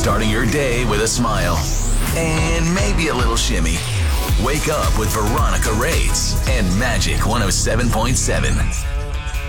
starting your day with a smile and maybe a little shimmy. Wake up with Veronica Rades and Magic 107.7.